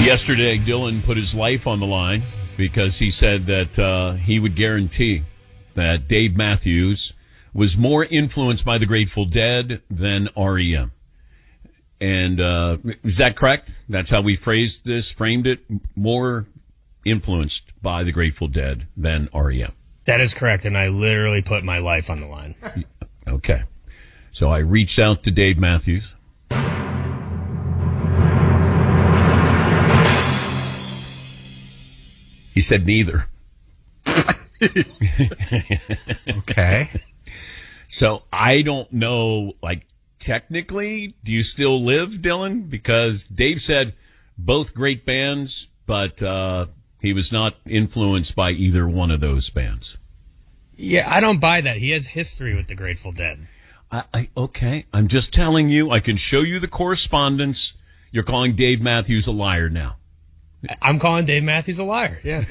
Yesterday, Dylan put his life on the line because he said that he would guarantee that Dave Matthews was more influenced by the Grateful Dead than REM. And is that correct? That's how we framed it? More influenced by the Grateful Dead than REM. That is correct, and I literally put my life on the line. Okay. So I reached out to Dave Matthews. He said neither. Okay. So I don't know, like, technically, do you still live, Dylan? Because Dave said both great bands, but he was not influenced by either one of those bands. Yeah, I don't buy that. He has history with the Grateful Dead. Okay, I'm just telling you. I can show you the correspondence. You're calling Dave Matthews a liar now. I'm calling Dave Matthews a liar, yeah.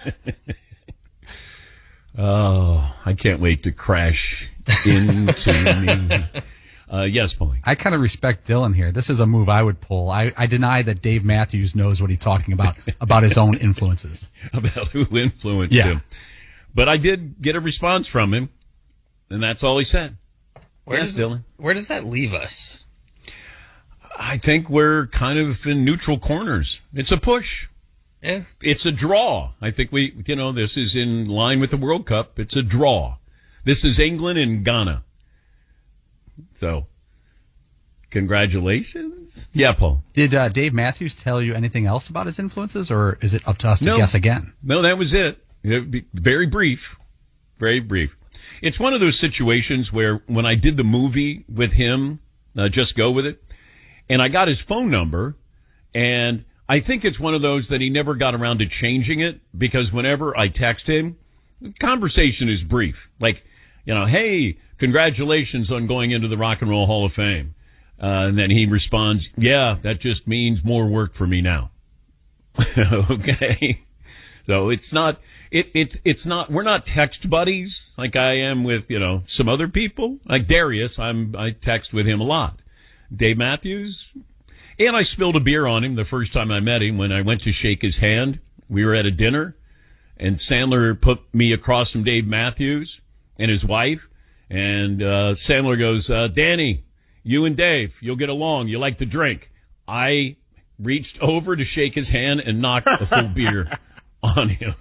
Oh, I can't wait to crash into me. Yes, Paulie. I kind of respect Dylan here. This is a move I would pull. I deny that Dave Matthews knows what he's talking about his own influences. About who influenced him. But I did get a response from him, and that's all he said. Dylan. Where does that leave us? I think we're kind of in neutral corners. It's a push. Yeah. It's a draw. I think this is in line with the World Cup. It's a draw. This is England and Ghana. So, congratulations. Yeah, Paul. Did Dave Matthews tell you anything else about his influences, or is it up to us to guess again? No, that was it. Very brief. Very brief. It's one of those situations where when I did the movie with him, Just Go With It, and I got his phone number, and I think it's one of those that he never got around to changing it, because whenever I text him, the conversation is brief. Like, hey, congratulations on going into the Rock and Roll Hall of Fame. And then he responds, yeah, that just means more work for me now. Okay. So it's not, we're not text buddies like I am with, some other people. Like Darius, I text with him a lot. Dave Matthews, and I spilled a beer on him the first time I met him when I went to shake his hand. We were at a dinner, and Sandler put me across from Dave Matthews and his wife, and Sandler goes, Danny, you and Dave, you'll get along. You like to drink. I reached over to shake his hand and knocked a full beer on him.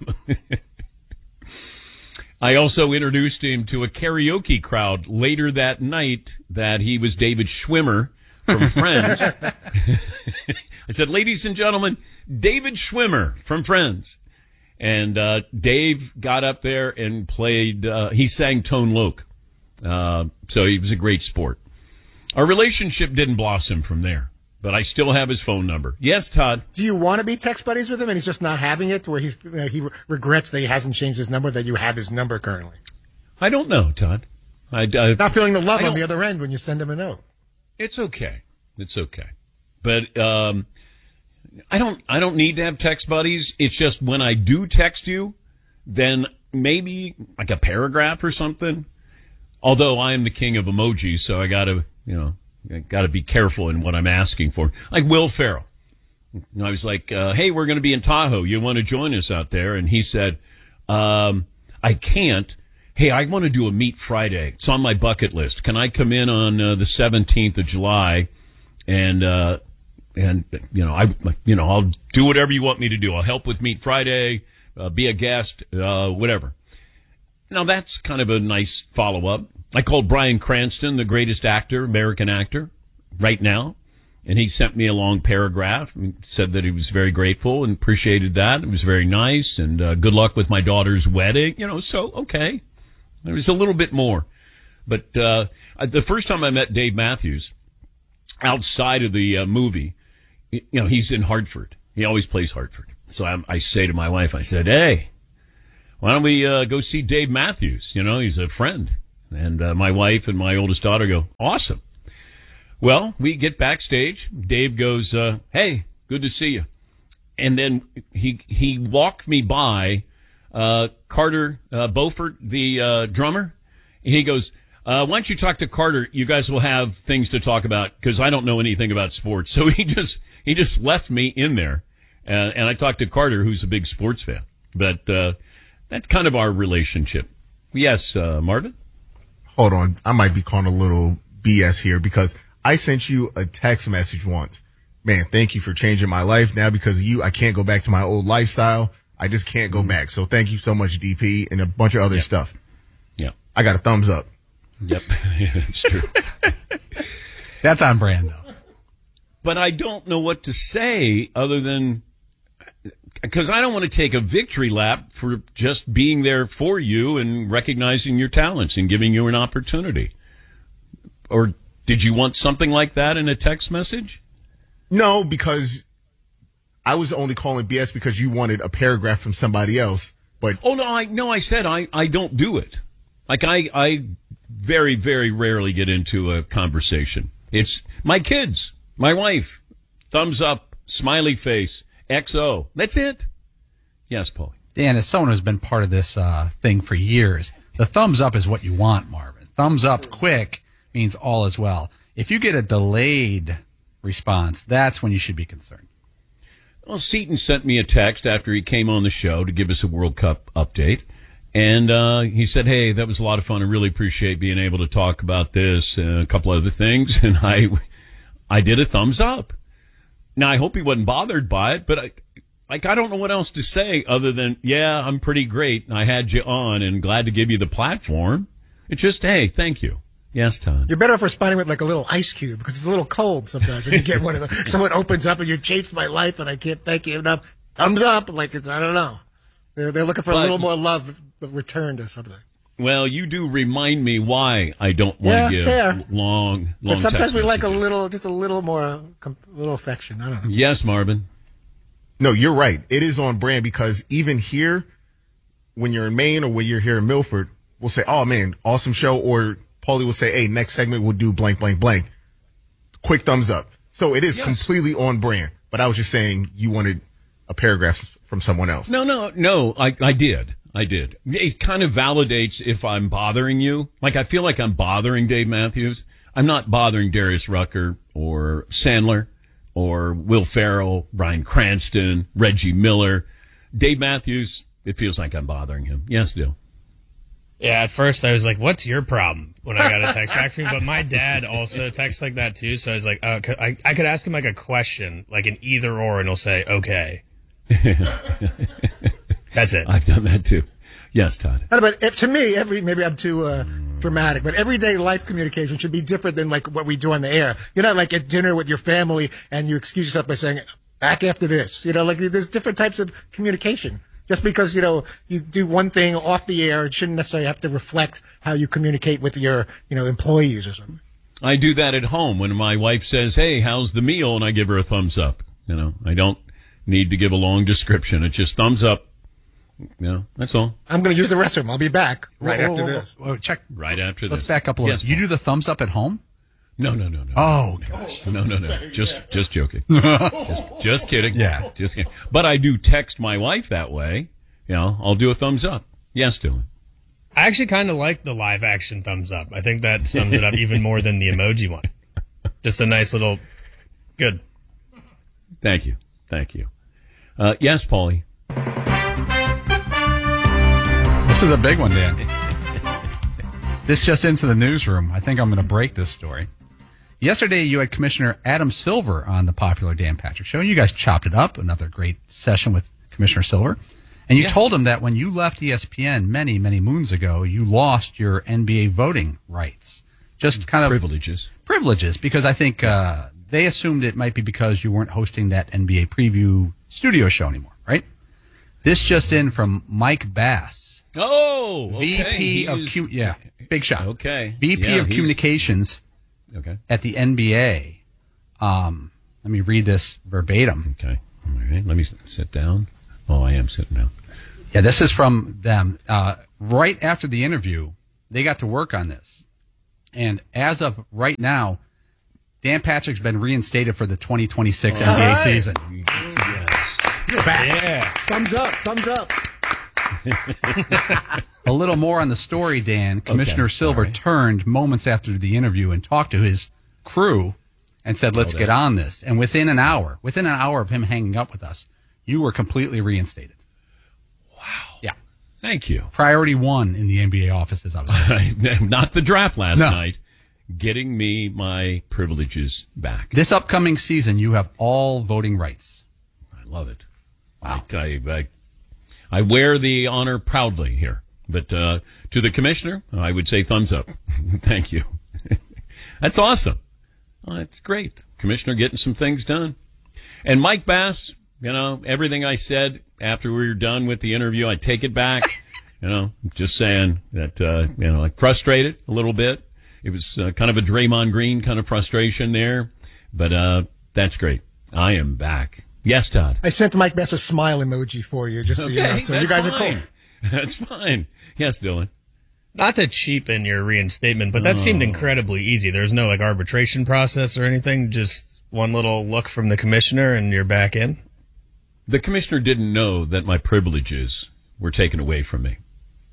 I also introduced him to a karaoke crowd later that night that he was David Schwimmer from Friends. I said, ladies and gentlemen, David Schwimmer from Friends. And Dave got up there and played, he sang Tone Loc. So he was a great sport. Our relationship didn't blossom from there, but I still have his phone number. Yes, Todd? Do you want to be text buddies with him and he's just not having it, where he regrets that he hasn't changed his number, that you have his number currently? I don't know, Todd. Not feeling the love on the other end when you send him a note. It's okay. It's okay. But I don't need to have text buddies. It's just when I do text you, then maybe like a paragraph or something. Although I am the king of emojis, so I gotta be careful in what I'm asking for. Like Will Ferrell. I was like, hey, we're going to be in Tahoe. You want to join us out there? And he said, I can't. Hey, I want to do a Meat Friday. It's on my bucket list. Can I come in on the 17th of July? And I'll do whatever you want me to do. I'll help with Meat Friday, be a guest, whatever. Now, that's kind of a nice follow-up. I called Bryan Cranston, the greatest actor, American actor, right now. And he sent me a long paragraph and said that he was very grateful and appreciated that. It was very nice. And good luck with my daughter's wedding. So, okay. There was a little bit more. But the first time I met Dave Matthews, outside of the movie, he's in Hartford. He always plays Hartford. So I say to my wife, I said, hey, why don't we go see Dave Matthews? He's a friend. And my wife and my oldest daughter go, awesome. Well, we get backstage. Dave goes, hey, good to see you. And then he walked me by Carter Beaufort, the drummer. He goes, why don't you talk to Carter? You guys will have things to talk about because I don't know anything about sports. So he just left me in there. And I talked to Carter, who's a big sports fan. But that's kind of our relationship. Yes, Marvin? Hold on. I might be calling a little BS here because I sent you a text message once. Man, thank you for changing my life. Now because of you, I can't go back to my old lifestyle. I just can't go back. So thank you so much, DP, and a bunch of other stuff. Yeah. I got a thumbs up. Yep. It's true. That's on brand, though. But I don't know what to say other than because I don't want to take a victory lap for just being there for you and recognizing your talents and giving you an opportunity. Or did you want something like that in a text message? No, because I was only calling BS because you wanted a paragraph from somebody else. But I said I don't do it. Like I very, very rarely get into a conversation. It's my kids, my wife, thumbs up, smiley face, XO. That's it. Yes, Paul. Dan, as someone who's been part of this thing for years, the thumbs up is what you want, Marvin. Thumbs up quick means all is well. If you get a delayed response, that's when you should be concerned. Well, Seton sent me a text after he came on the show to give us a World Cup update. And he said, hey, that was a lot of fun. I really appreciate being able to talk about this and a couple other things. And I did a thumbs up. Now, I hope he wasn't bothered by it, but I don't know what else to say other than, yeah, I'm pretty great. I had you on and glad to give you the platform. It's just, hey, thank you. Yes, Todd. You're better off responding with like a little ice cube because it's a little cold sometimes when you get one of them. Someone opens up and you changed my life and I can't thank you enough. Thumbs up. Like it's, I don't know. They're looking for a little more love returned or something. Well, you do remind me why I don't want to give fair. long But sometimes text we like messages. just a little more, a little affection. I don't know. Yes, Marvin. no, you're right. It is on brand because even here, when you're in Maine or when you're here in Milford, we'll say, oh, man, awesome show. Or Paulie will say, hey, next segment we'll do blank, blank, blank. Quick thumbs up. So it is completely on brand. But I was just saying you wanted a paragraph from someone else. No. I did. It kind of validates if I'm bothering you. Like, I feel like I'm bothering Dave Matthews. I'm not bothering Darius Rucker or Sandler or Will Ferrell, Bryan Cranston, Reggie Miller. Dave Matthews, it feels like I'm bothering him. Yes, Dill. Yeah, at first I was like, what's your problem when I got a text back from you? But my dad also texts like that too. So I was like, I could ask him like a question, like an either or, and he'll say, okay. That's it. I've done that too. Yes, Todd. But to me, maybe I'm too dramatic, but everyday life communication should be different than like what we do on the air. You're not like at dinner with your family and you excuse yourself by saying, back after this. Like there's different types of communication. Just because, you do one thing off the air, it shouldn't necessarily have to reflect how you communicate with your, employees or something. I do that at home when my wife says, hey, how's the meal? And I give her a thumbs up. I don't need to give a long description. It's just thumbs up. That's all. I'm going to use the restroom. I'll be back after this. Check. Right after this. Let's back up a little. Yes, you do the thumbs up at home? No. Oh, gosh. No. Just joking. just kidding. Yeah. Just kidding. But I do text my wife that way. I'll do a thumbs up. Yes, Dylan. I actually kind of like the live action thumbs up. I think that sums it up even more than the emoji one. Just a nice little good. Thank you. Yes, Paulie. This is a big one, Dan. This just into the newsroom. I think I'm going to break this story. Yesterday, you had Commissioner Adam Silver on the popular Dan Patrick Show. You guys chopped it up. Another great session with Commissioner Silver. And you told him that when you left ESPN many, many moons ago, you lost your NBA voting rights. Just kind of privileges, because I think they assumed it might be because you weren't hosting that NBA preview studio show anymore, right? This just in from Mike Bass. Oh, VP of big shot. Okay. VP of Communications at the NBA. Let me read this verbatim. Okay. All right. Let me sit down. Oh, I am sitting down. Yeah, this is from them. Right after the interview, they got to work on this. And as of right now, Dan Patrick's been reinstated for the 2026 NBA season. You're back. Yeah. Thumbs up. A little more on the story, Dan. Commissioner Silver turned moments after the interview and talked to his crew and said, let's get on this. And within an hour of him hanging up with us, you were completely reinstated. Wow. Yeah. Thank you. Priority 1 in the NBA offices, I was saying. Not the draft last night. Getting me my privileges back. This upcoming season, you have all voting rights. I love it. Wow. I wear the honor proudly here. But to the commissioner, I would say thumbs up. Thank you. That's awesome. Oh, that's great. Commissioner getting some things done. And Mike Bass, everything I said after we were done with the interview, I take it back. Just saying that, like frustrated a little bit. It was kind of a Draymond Green kind of frustration there. But that's great. I am back. Yes, Todd. I sent Mike Bass a smile emoji for you, just so you know. So you guys are cool. That's fine. Yes, Dylan. Not to cheapen your reinstatement, but that seemed incredibly easy. There's no arbitration process or anything. Just one little look from the commissioner and you're back in. The commissioner didn't know that my privileges were taken away from me.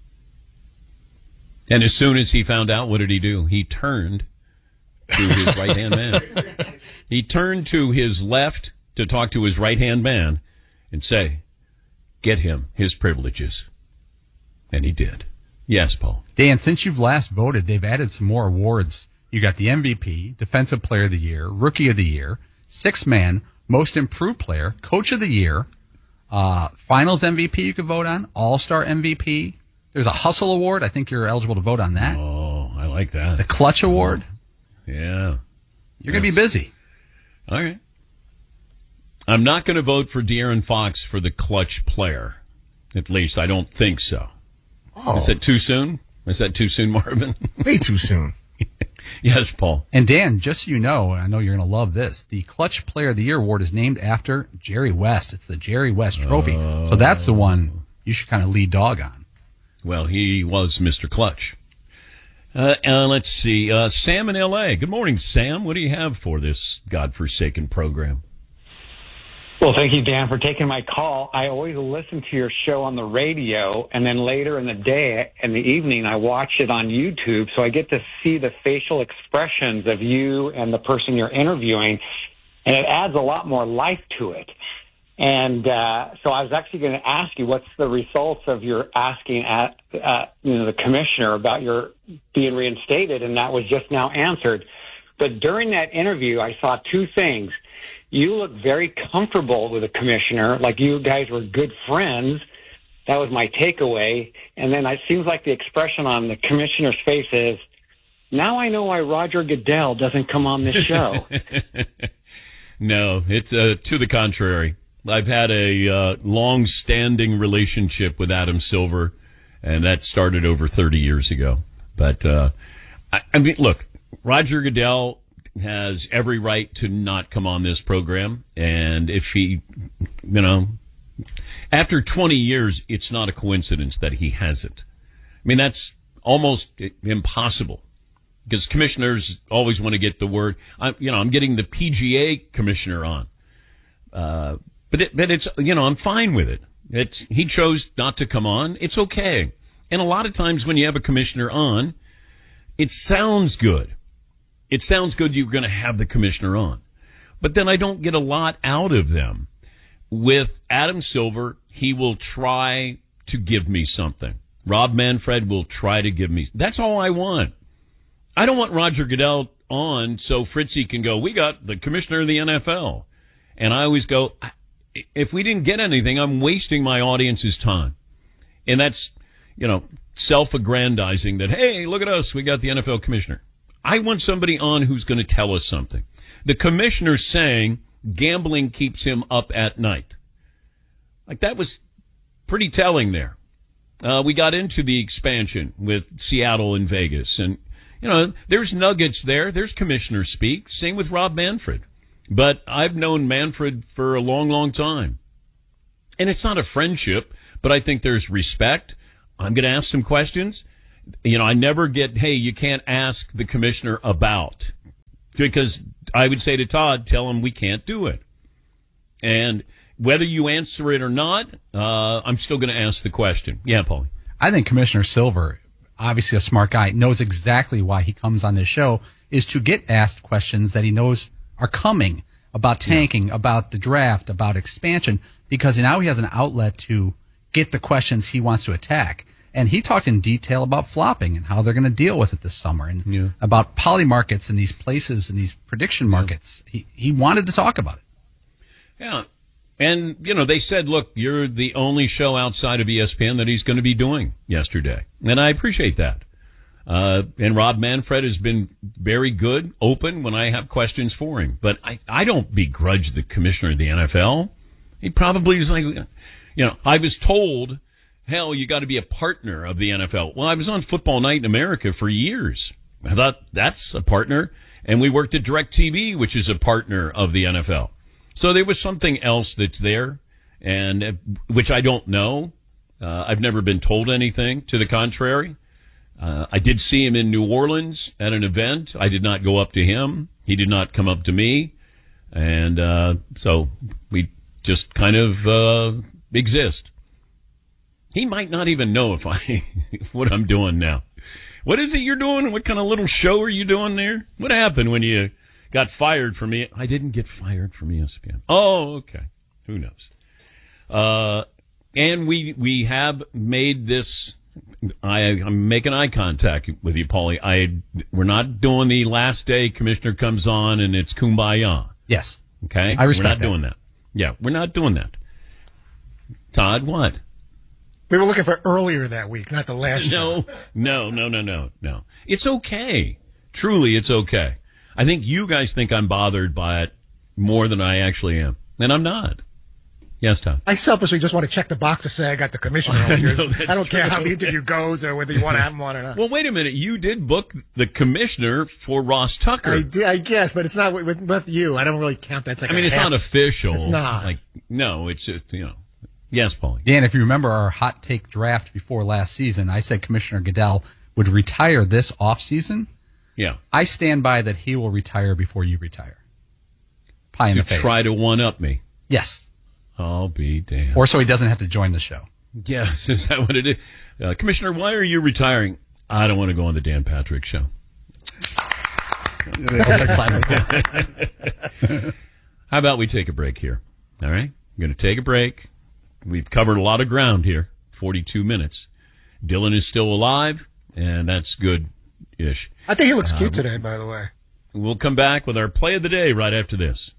And as soon as he found out, what did he do? He turned to his right-hand man. He turned to his left to talk to his right-hand man and say, get him his privileges. And he did. Yes, Paul. Dan, since you've last voted, they've added some more awards. You got the MVP, Defensive Player of the Year, Rookie of the Year, Sixth Man, Most Improved Player, Coach of the Year, Finals MVP you could vote on, All-Star MVP. There's a Hustle Award. I think you're eligible to vote on that. Oh, I like that. The Clutch Award. Yeah. You're going to be busy. All right. I'm not going to vote for De'Aaron Fox for the Clutch Player. At least I don't think so. Oh. Is that too soon? Is that too soon, Marvin? Way too soon. Yes, Paul. And Dan, just so you know, and I know you're going to love this, the Clutch Player of the Year award is named after Jerry West. It's the Jerry West Trophy. So that's the one you should kind of lead dog on. Well, he was Mr. Clutch. Let's see. Sam in L.A. Good morning, Sam. What do you have for this godforsaken program? Well, thank you, Dan, for taking my call. I always listen to your show on the radio, and then later in the day, in the evening, I watch it on YouTube, so I get to see the facial expressions of you and the person you're interviewing, and it adds a lot more life to it. And so I was actually going to ask you, what's the results of your asking at the commissioner about your being reinstated, and that was just now answered. But during that interview, I saw two things. You look very comfortable with the commissioner, like you guys were good friends. That was my takeaway. And then it seems like the expression on the commissioner's face is, now I know why Roger Goodell doesn't come on this show. No, it's to the contrary. I've had a long-standing relationship with Adam Silver, and that started over 30 years ago. But, I mean, look, Roger Goodell has every right to not come on this program. And if he, after 20 years, it's not a coincidence that he hasn't. I mean, that's almost impossible because commissioners always want to get the word. I'm getting the PGA commissioner on. But it's, I'm fine with it. He chose not to come on. It's okay. And a lot of times when you have a commissioner on, it sounds good. It sounds good you're going to have the commissioner on. But then I don't get a lot out of them. With Adam Silver, he will try to give me something. Rob Manfred will try to give me. That's all I want. I don't want Roger Goodell on so Fritzy can go, we got the commissioner of the NFL. And I always go, if we didn't get anything, I'm wasting my audience's time. And that's, self-aggrandizing that, hey, look at us, we got the NFL commissioner. I want somebody on who's going to tell us something. The commissioner's saying gambling keeps him up at night. Like, that was pretty telling there. We got into the expansion with Seattle and Vegas. And, there's nuggets there. There's commissioner speak. Same with Rob Manfred. But I've known Manfred for a long, long time. And it's not a friendship, but I think there's respect. I'm going to ask some questions. I never get, hey, you can't ask the commissioner about. Because I would say to Todd, tell him we can't do it. And whether you answer it or not, I'm still going to ask the question. Yeah, Paulie. I think Commissioner Silver, obviously a smart guy, knows exactly why he comes on this show, is to get asked questions that he knows are coming. about tanking, about the draft, about expansion, because now he has an outlet to get the questions he wants to attack. And he talked in detail about flopping and how they're going to deal with it this summer, and about poly markets and these places and these prediction markets. He wanted to talk about it. Yeah. And, they said, look, you're the only show outside of ESPN that he's going to be doing yesterday. And I appreciate that. And Rob Manfred has been very good, open when I have questions for him. But I don't begrudge the commissioner of the NFL. He probably was like, I was told, hell, you got to be a partner of the NFL. Well, I was on Football Night in America for years. I thought that's a partner. And we worked at DirecTV, which is a partner of the NFL. So there was something else that's there, and which I don't know. I've never been told anything to the contrary. I did see him in New Orleans at an event. I did not go up to him. He did not come up to me. And so we just kind of exist. He might not even know if what I'm doing now. What is it you're doing? What kind of little show are you doing there? What happened when you got fired from me? I didn't get fired from ESPN. Oh, okay. Who knows? And we have made this. I'm making eye contact with you, Paulie. We're not doing the last day commissioner comes on and it's kumbaya. Yes. Okay? I respect We're not doing that. Yeah, we're not doing that. Todd, what? We were looking for earlier that week, not the last show. No. It's okay. Truly, it's okay. I think you guys think I'm bothered by it more than I actually am. And I'm not. Yes, Tom. I selfishly just want to check the box to say I got the commissioner. I don't care how the interview goes or whether you want to have him on or not. Well, wait a minute. You did book the commissioner for Ross Tucker. I did, I guess, but it's not with you. I don't really count that. It's not official. It's not. No, it's just, Yes, Paulie. Dan, if you remember our hot take draft before last season, I said Commissioner Goodell would retire this offseason. Yeah. I stand by that he will retire before you retire. Pie in the face. To try to one-up me. Yes. I'll be damned. Or so he doesn't have to join the show. Yes, is that what it is? Commissioner, why are you retiring? I don't want to go on the Dan Patrick Show. How about we take a break here? All right? I'm going to take a break. We've covered a lot of ground here, 42 minutes. Dylan is still alive, and that's good-ish. I think he looks cute today, by the way. We'll come back with our play of the day right after this.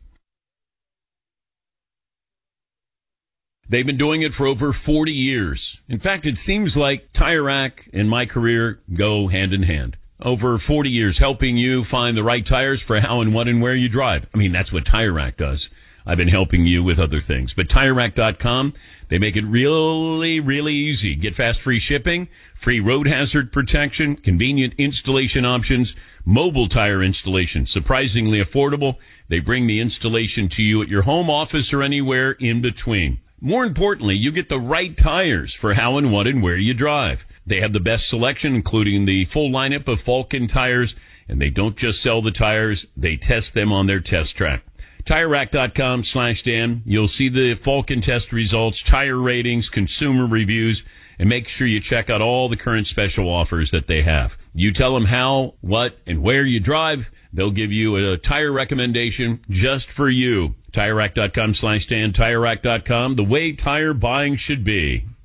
They've been doing it for over 40 years. In fact, it seems like Tire Rack and my career go hand in hand. Over 40 years helping you find the right tires for how and what and where you drive. That's what Tire Rack does. I've been helping you with other things. But TireRack.com, they make it really, really easy. Get fast free shipping, free road hazard protection, convenient installation options, mobile tire installation, surprisingly affordable. They bring the installation to you at your home, office, or anywhere in between. More importantly, you get the right tires for how and what and where you drive. They have the best selection, including the full lineup of Falken tires, and they don't just sell the tires, they test them on their test track. TireRack.com/Dan. You'll see the Falken test results, tire ratings, consumer reviews, and make sure you check out all the current special offers that they have. You tell them how, what, and where you drive. They'll give you a tire recommendation just for you. TireRack.com/Dan. TireRack.com, the way tire buying should be.